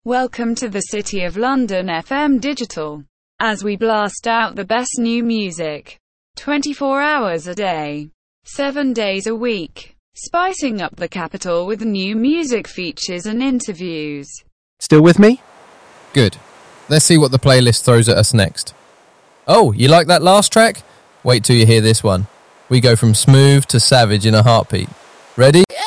Welcome to the City of London FM Digital, as we blast out the best new music, 24 hours a day, 7 days a week, spicing up the capital with new music features and interviews. Still with me? Good. Let's see what the playlist throws at us next. Oh, you like that last track? Wait till you hear this one. We go from smooth to savage in a heartbeat. Ready?